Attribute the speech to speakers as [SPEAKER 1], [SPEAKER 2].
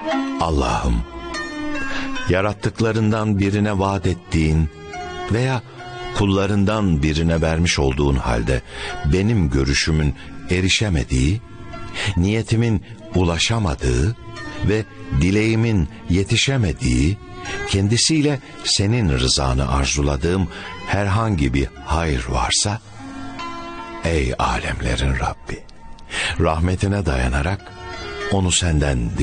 [SPEAKER 1] Allah'ım, yarattıklarından birine vaat ettiğin veya kullarından birine vermiş olduğun halde benim görüşümün erişemediği, niyetimin ulaşamadığı ve dileğimin yetişemediği, kendisiyle senin rızanı arzuladığım herhangi bir hayır varsa, ey alemlerin Rabbi, rahmetine dayanarak onu senden